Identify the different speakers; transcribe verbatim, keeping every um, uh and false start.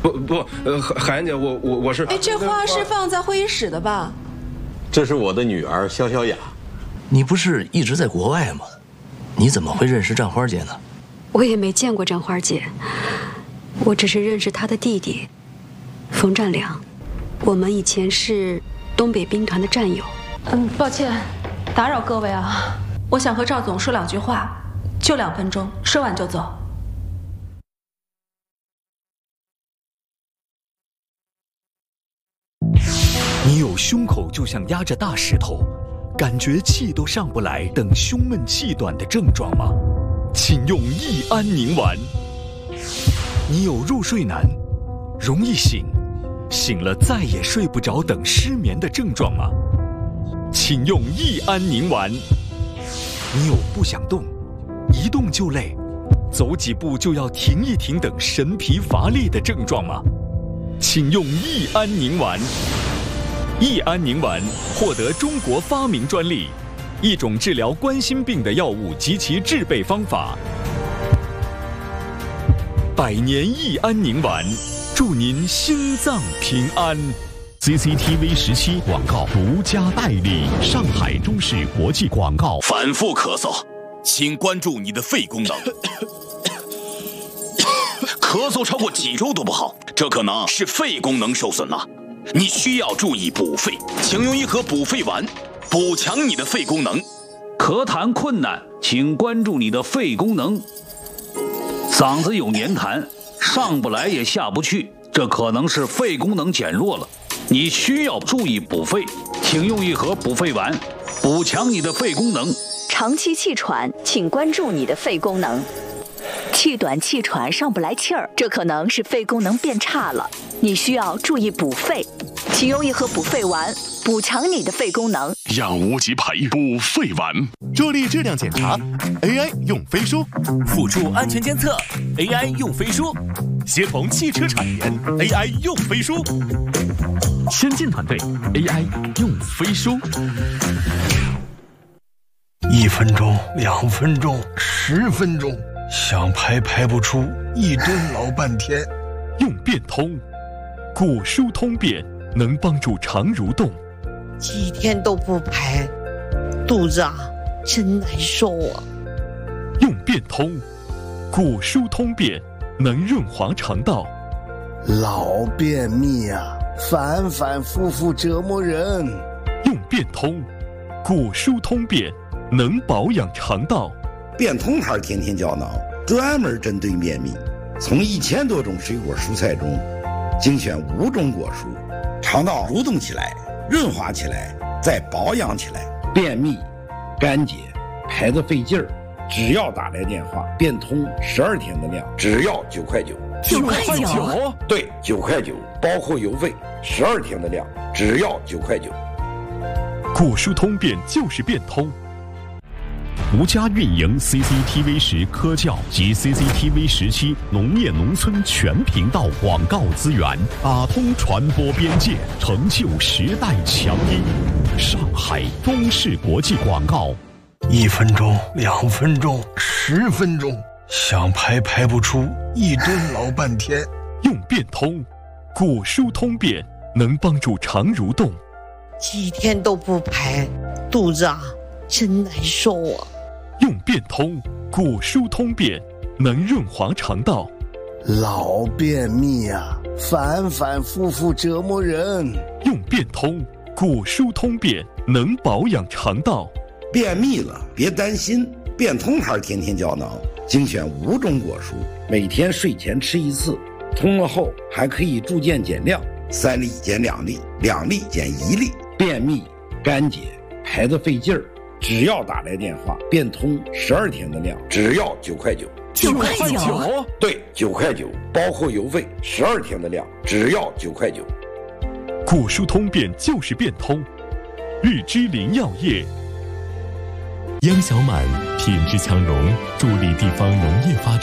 Speaker 1: 不不，呃，海燕姐，我我我是。
Speaker 2: 哎，这花是放在会议室的吧？
Speaker 3: 这是我的女儿肖小雅。
Speaker 4: 你不是一直在国外吗？你怎么会认识战花姐呢？
Speaker 5: 我也没见过战花姐，我只是认识她的弟弟冯占良，我们以前是东北兵团的战友。
Speaker 2: 嗯，抱歉，打扰各位啊，我想和赵总说两句话，就两分钟，说完就走。
Speaker 6: 你有胸口就像压着大石头，感觉气都上不来等胸闷气短的症状吗？请用益安宁丸。你有入睡难、容易醒、醒了再也睡不着等失眠的症状吗？请用益安宁丸。你有不想动、一动就累、走几步就要停一停等神疲乏力的症状吗？请用益安宁丸。益安宁丸获得中国发明专利，一种治疗冠心病的药物及其制备方法。百年益安宁丸，祝您心脏平安。
Speaker 7: C C T V 十七广告独家代理，上海中视国际广告。
Speaker 8: 反复咳嗽，请关注你的肺功能。咳嗽超过几周都不好，这可能是肺功能受损了。你需要注意补肺，请用一盒补肺丸，补强你的肺功能。
Speaker 9: 咳痰困难，请关注你的肺功能。嗓子有黏痰，上不来也下不去，这可能是肺功能减弱了。你需要注意补肺，请用一盒补肺丸，补强你的肺功能。
Speaker 10: 长期气喘，请关注你的肺功能。气短气喘上不来气儿，这可能是肺功能变差了，你需要注意补肺，请用一盒补肺丸，补强你的肺功能。
Speaker 7: 养无极培补肺丸，
Speaker 11: 助力质量检查 ，A I 用飞书，辅助安全监测 ，A I 用飞书，协同汽车产研 ，A I 用飞书，
Speaker 7: 先进团队 A I 用飞书。
Speaker 12: 一分钟，两分钟，十分钟。想排排不出，一蹲老半天。
Speaker 6: 用变通，骨疏通便能帮助肠蠕动。
Speaker 13: 几天都不排，肚子啊真难受啊。
Speaker 6: 用变通，骨疏通便能润滑肠道。
Speaker 12: 老便秘啊，反反复复折磨人。
Speaker 6: 用变通，骨疏通便能保养肠道。
Speaker 14: 变通牌天天胶囊专门针对便秘，从一千多种水果蔬菜中精选五种果蔬，肠道蠕动起来，润滑起来，再保养起来。便秘、干结、排得费劲儿，只要打来电话，变通十二天的量，只要九块九。
Speaker 10: 九块九？
Speaker 14: 对，九块九，包括邮费，十二天的量，只要九块九。
Speaker 6: 骨疏通便就是变通。
Speaker 7: 独家运营 C C T V 十科教及 C C T V 十七农业农村全频道广告资源，打通传播边界，成就时代强音。上海中视国际广告。
Speaker 12: 一分钟，两分钟，十分钟，想排排不出，一蹲老半天。
Speaker 6: 用变通，骨疏通便能帮助肠蠕动。
Speaker 13: 几天都不排，肚子啊真难受啊。
Speaker 6: 用变通，骨疏通便能润滑肠道。
Speaker 12: 老便秘啊，反反复复折磨人。
Speaker 6: 用变通，骨疏通便能保养肠道。
Speaker 14: 便秘了别担心，变通牌天天胶囊精选五种果蔬，每天睡前吃一次，通了后还可以逐渐减量，三粒减两粒，两粒减一粒。便秘、干结、排得费劲儿，只要打来电话，变通十二天的量，只要九块九。
Speaker 10: 九块九？
Speaker 14: 对，九块九，包括邮费，十二天的量，只要九块九。
Speaker 6: 骨疏通便就是变通。日之林药业。
Speaker 7: 央小满品质强融，助力地方农业发展。